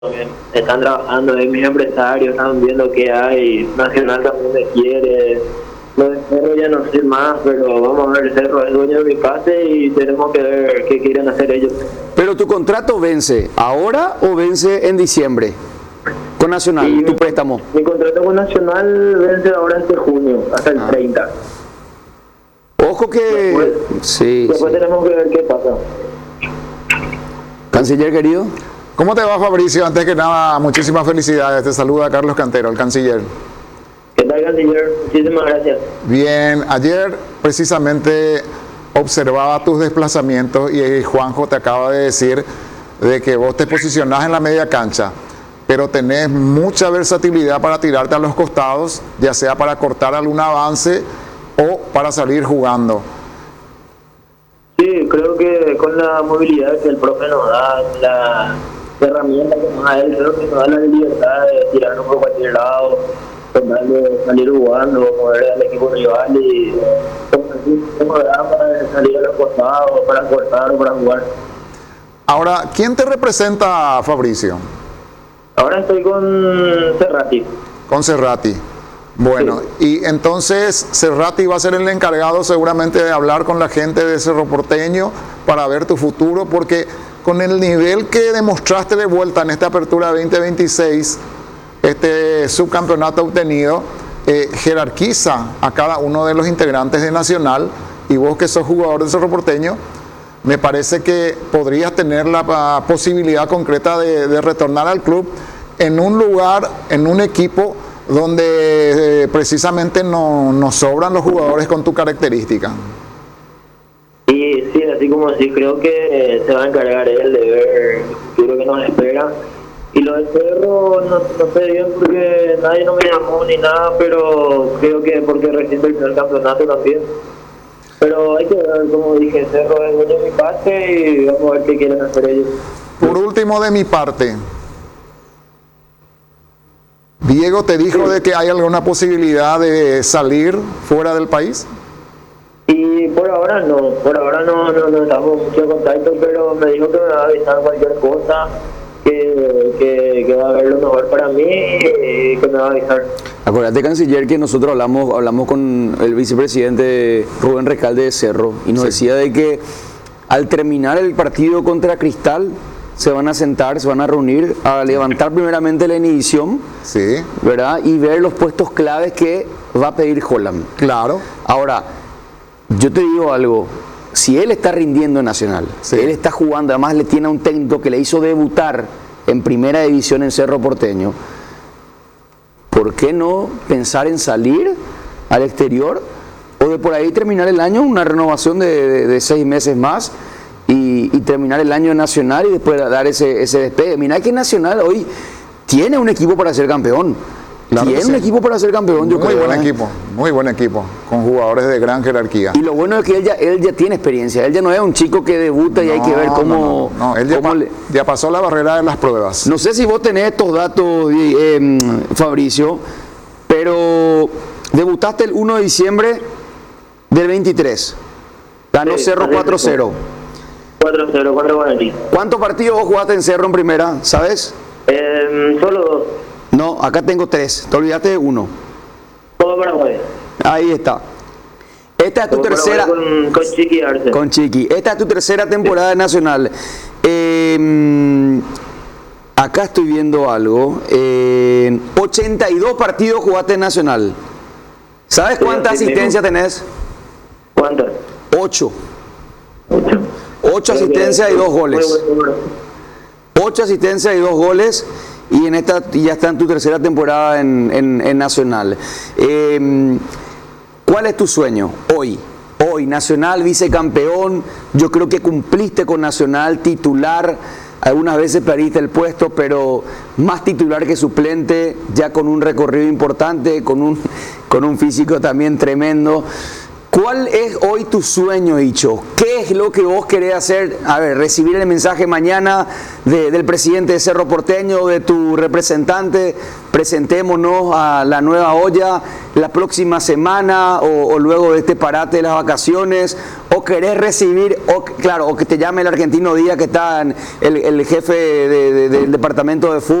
están trabajando, mis empresarios están viendo qué hay, Nacional también me quiere, lo de Cerro ya no sé más, pero vamos a ver, el Cerro es dueño de mi pase y tenemos que ver qué quieren hacer ellos. Pero tu contrato vence ahora o vence en diciembre con Nacional, Y tu préstamo. mi contrato con Nacional vence ahora este junio, hasta el 30. Ojo que... Después tenemos que ver qué pasa. Canciller querido. ¿Cómo te va, Fabricio? Antes que nada, muchísimas felicidades. Te saluda Carlos Cantero, el canciller. ¿Qué tal, canciller? Muchísimas gracias. Bien, ayer precisamente observaba tus desplazamientos y Juanjo te acaba de decir de que vos te posicionás en la media cancha, pero tenés mucha versatilidad para tirarte a los costados, ya sea para cortar algún avance o para salir jugando. Sí, creo que con la movilidad que el profe nos da, la herramienta que nos da él, creo que nos da la libertad de tirarnos por cualquier lado, salir jugando, mover al equipo rival y para salir a los costados, para cortar o para jugar. Ahora, ¿quién te representa, Fabricio? Ahora estoy con Cerrati. Con Cerrati. Bueno, sí. Y entonces Cerrati va a ser el encargado seguramente de hablar con la gente de Cerro Porteño para ver tu futuro, porque con el nivel que demostraste de vuelta en esta apertura 2026, este subcampeonato obtenido, jerarquiza a cada uno de los integrantes de Nacional, y vos que sos jugador de Cerro Porteño, me parece que podrías tener la posibilidad concreta de retornar al club en un lugar, en un equipo donde precisamente no sobran los jugadores con tu característica. Y sí, así como así, creo que se va a encargar él de ver el futuro que nos espera. Y lo del Cerro no sé bien porque nadie no me llamó ni nada, pero creo que porque recién terminó el campeonato también. Pero hay que ver, como dije, Cerro es dueño de mi pase y vamos a ver qué quieren hacer ellos. Por último, de mi parte, Diego te dijo de que hay alguna posibilidad de salir fuera del país. Y por ahora no estamos mucho en contacto, pero me dijo que me va a avisar cualquier cosa, que va a haber lo mejor para mí y que me va a avisar. Acuérdate, canciller, que nosotros hablamos con el vicepresidente Rubén Recalde de Cerro y nos decía de que al terminar el partido contra Cristal se van a sentar, se van a reunir a levantar primeramente la inhibición, sí, ¿verdad? Y ver los puestos claves que va a pedir Holland. Claro. Ahora, yo te digo algo, si él está rindiendo en Nacional, sí, él está jugando, además le tiene a un técnico que le hizo debutar en primera división en Cerro Porteño, ¿por qué no pensar en salir al exterior o de por ahí terminar el año, una renovación de 6 meses más y terminar el año Nacional y después dar ese despegue? Mirá que Nacional hoy tiene un equipo para ser campeón. Claro, tiene un equipo para ser campeón, yo creo. Muy buen equipo, con jugadores de gran jerarquía. Y lo bueno es que él ya tiene experiencia, él ya no es un chico que debuta y hay que ver cómo... No, él ya pasó la barrera de las pruebas. No sé si vos tenés estos datos, Fabricio, pero debutaste el 1 de diciembre del 23, ganó Sí, Cerro 4-0. 4-0 contra Guaraní. ¿Cuántos partidos vos jugaste en Cerro en primera, sabes? Solo 2. No, acá tengo 3, te olvidaste de 1. Todo Paraguay. Ahí está. Esta es tu tercera... Con Chiqui Arce. Con Chiqui. Esta es tu tercera temporada nacional. Acá estoy viendo algo. 82 partidos jugaste en Nacional. ¿Sabes cuántas asistencias tenés? ¿Cuántas? 8. 8 asistencias y 2 goles. 8 asistencias y 2 goles. Y en esta ya está en tu tercera temporada en Nacional. ¿Cuál es tu sueño hoy? Hoy, Nacional vicecampeón, yo creo que cumpliste con Nacional, titular, algunas veces perdiste el puesto, pero más titular que suplente, ya con un recorrido importante, con un físico también tremendo. ¿Cuál es hoy tu sueño, Icho? ¿Qué es lo que vos querés hacer? A ver, recibir el mensaje mañana del presidente de Cerro Porteño, de tu representante, presentémonos a la nueva olla la próxima semana o luego de este parate de las vacaciones, o querés recibir, o que te llame el argentino Díaz, que está el jefe del departamento de fútbol,